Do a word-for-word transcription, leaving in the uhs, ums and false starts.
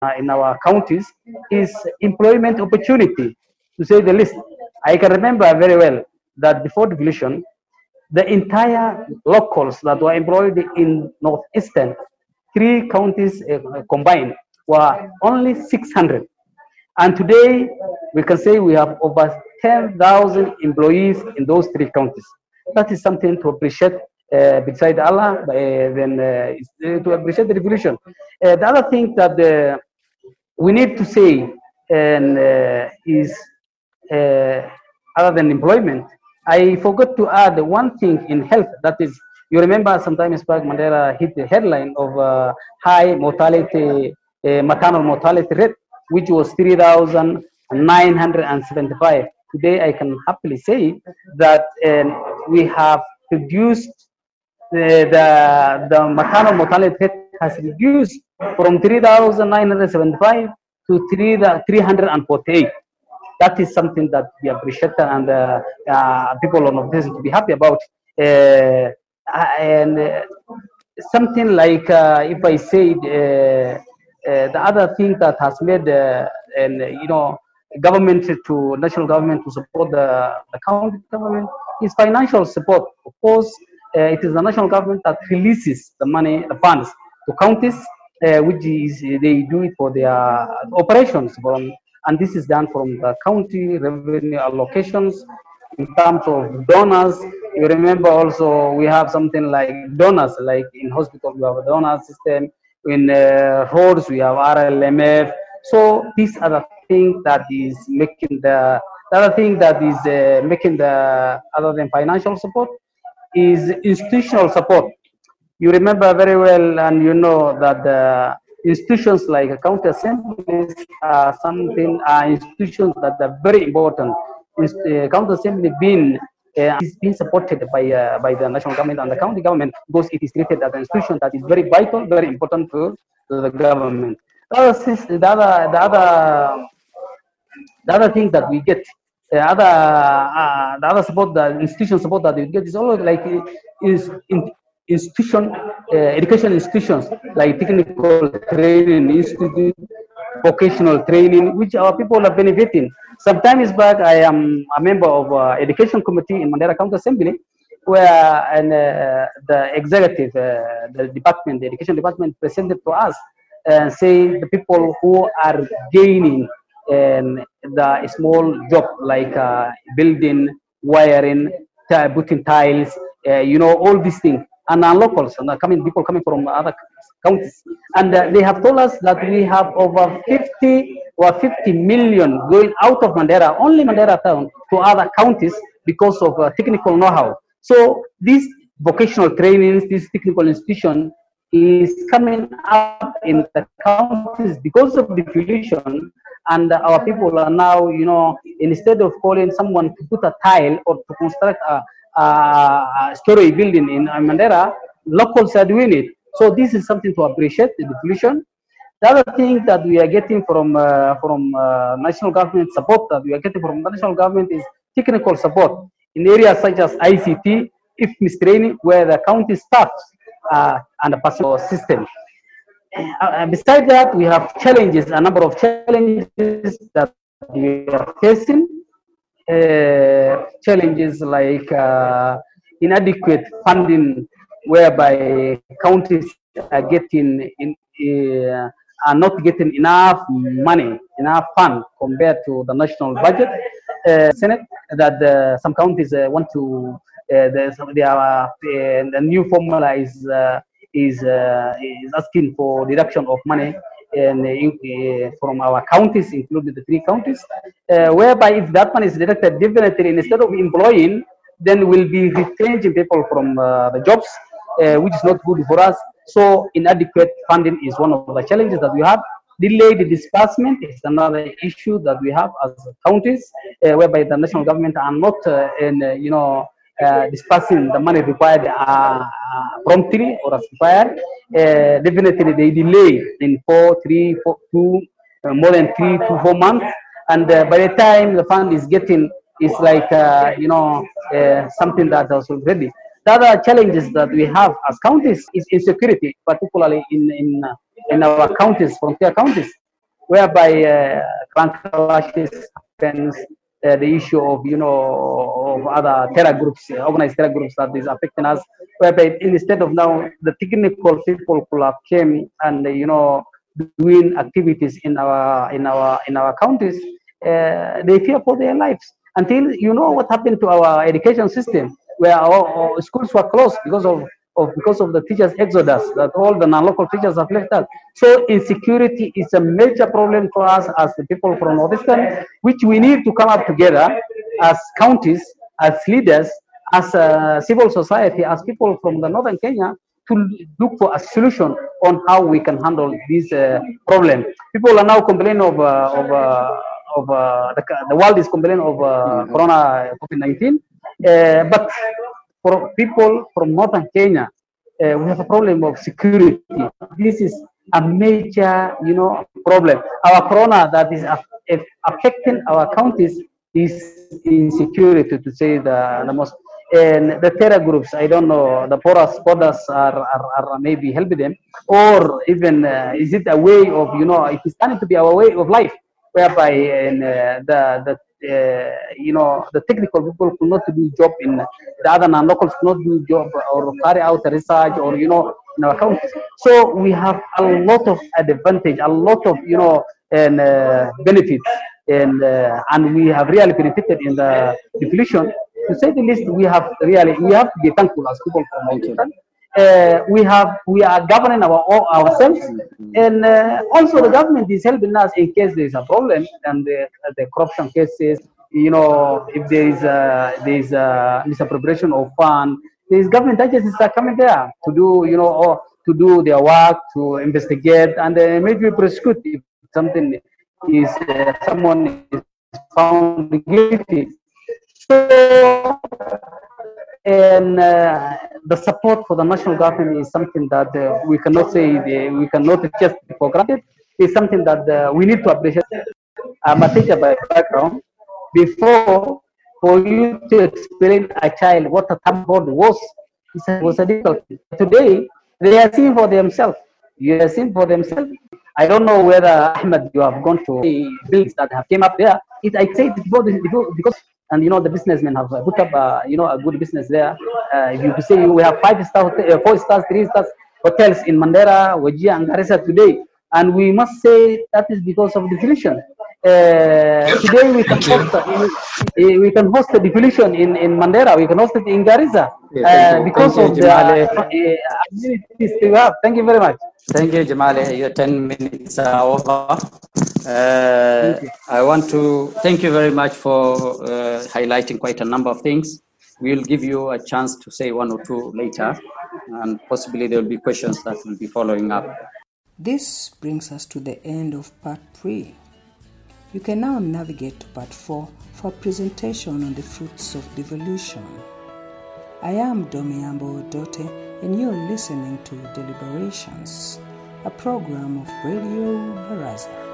uh, in our counties is employment opportunity, to say the least. I can remember very well that before devolution, the entire locals that were employed in northeastern three counties uh, combined were only six hundred. And today, we can say we have over ten thousand employees in those three counties. That is something to appreciate uh, beside Allah, uh, then uh, uh, to appreciate the revolution. Uh, the other thing that uh, we need to say and, uh, is uh, other than employment, I forgot to add one thing in health. That is, you remember sometimes back Mandela hit the headline of uh, high mortality, uh, maternal mortality rate, which was three thousand nine hundred seventy-five. Today, I can happily say that um, we have reduced the, the, the maternal mortality rate has reduced from three thousand nine hundred seventy-five to three hundred forty-eight. That is something that we appreciate and uh, uh, people on this to be happy about. Uh, and uh, something like, uh, if I say, uh, uh, the other thing that has made, uh, and you know, government to national government to support the, the county government is financial support. Of course, uh, it is the national government that releases the money, the funds to counties, uh, which is they do it for their operations from. And this is done from the county revenue allocations. In terms of donors, you remember also we have something like donors, like in hospital we have a donor system, in uh, roads we have R L M F. So these are the things that is making the, the other thing that is uh, making the, other than financial support, is institutional support. You remember very well, and you know that the institutions like county assemblies are something, are institutions that are very important. Uh, county assembly being uh, is being supported by uh, by the national government and the county government, because it is treated as an institution that is very vital, very important to, to the government. The other, the other, the other, the other thing that we get, the other, uh, the other support, the institution support that we get is always like is in, institution, uh, education institutions like technical training institute, vocational training, which our people are benefiting. Sometimes back, I am a member of uh, education committee in Mandera County Assembly, where and, uh, the executive, uh, the department, the education department presented to us, and uh, say the people who are gaining um, the small job like uh, building, wiring, putting tiles, uh, you know, all these things. And our locals, and coming people coming from other counties, and uh, they have told us that we have over fifty or fifty million going out of Mandera, only Mandera town, to other counties because of uh, technical know-how. So these vocational trainings, this technical institution is coming up in the counties because of devolution, and our people are now, you know, instead of calling someone to put a tile or to construct a Uh, story building in Mandera, locals are doing it. So this is something to appreciate, the devolution. The other thing that we are getting from uh, from uh, national government support that we are getting from the national government is technical support in areas such as I C T, I F M I S training, where the county staffs uh, and the personal system. Uh, besides that, we have challenges, a number of challenges that we are facing. Uh, challenges like uh, inadequate funding, whereby counties are getting in, uh, are not getting enough money, enough fund compared to the national budget. Uh, Senate that uh, some counties uh, want to, uh, they are, uh, the new formula is uh, is uh, is asking for reduction of money and uh, from our counties, including the three counties, uh, whereby if that one is deducted, definitely instead of employing, then we'll be retrenching people from uh, the jobs, uh, which is not good for us. So inadequate funding is one of the challenges that we have. Delayed disbursement is another issue that we have as counties, uh, whereby the national government are not, uh, in, uh, you know, uh, disbursing the money required uh, promptly or as required. Uh, definitely they delay in four, three, four, two, uh, more than three to four months, and uh, by the time the fund is getting, it's like uh, you know uh, something that was already. The other challenges that we have as counties is insecurity, particularly in in uh, in our counties, frontier counties. whereby uh, clan clashes happens, uh, the issue of, you know, of other terror groups, uh, organized terror groups that is affecting us, whereby instead of now the technical people could have came and, uh, you know, doing activities in our in our in our counties, uh, they fear for their lives until, you know, what happened to our education system, where our, our schools were closed because of, of because of the teachers exodus, that all the non-local teachers have left us. So insecurity is a major problem for us as the people from Northeastern, which we need to come up together as counties, as leaders, as a civil society, as people from the northern Kenya, to look for a solution on how we can handle this uh, problem. People are now complaining of uh, of uh, of uh, the, the world is complaining of uh, corona COVID nineteen, uh, but for people from northern Kenya, uh, we have a problem of security. This is a major, you know, problem. Our corona that is aff- affecting our counties is insecurity, to say the, the most. And the terror groups, I don't know, the porous borders are, are, are maybe helping them, or even uh, is it a way of, you know, it is starting to be our way of life, whereby in, uh, the the uh, you know, the technical people could not do job in the other non-locals could not do job or carry out research, or, you know, in our counties. So we have a lot of advantage, a lot of, you know, and uh, benefits, and uh, and we have really benefited in the devolution. To say the least, we have really we have to be thankful as people from Northeastern. Uh, we have we are governing our ourselves, and uh, also the government is helping us in case there is a problem and the, the corruption cases. You know, if there is a, there is a misappropriation of fund, these government agencies are coming there to do, you know, or to do their work, to investigate, and uh, maybe prosecute if something is uh, someone is found guilty. So, and uh, the support for the national government is something that uh, we cannot say, the, we cannot just take for granted. It's something that uh, we need to appreciate. I'm a teacher by background. Before, for you to explain a child what a thumb board was, it was a difficulty. Today, they are seeing for themselves. You are seeing for themselves. I don't know whether, Ahmed, you have gone to the buildings that have came up there. It, I say it before, before because, and you know, the businessmen have put up, uh, you know, a good business there. Uh, you could say we have five star, uh, four stars, three stars hotels in Mandera, Wajir, and Garissa today, and we must say that is because of definition. Uh, today we can host uh, we can host the definition in in Mandera. We can host it in Garissa uh, because of the uh, amenities we have. Thank you very much. Thank you, Jamali. Your ten minutes are over. Uh, I want to thank you very much for uh, highlighting quite a number of things. We'll give you a chance to say one or two later, and possibly there will be questions that will be following up. This brings us to the end of part three. You can now navigate to part four for a presentation on the fruits of devolution. I am Domiambo Dote, and you're listening to Deliberations, a program of Radio Baraza.